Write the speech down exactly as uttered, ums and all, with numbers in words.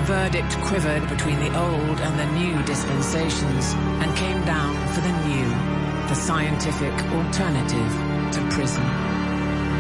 The verdict quivered between the old and the new dispensations and came down for the new, the scientific alternative to prison.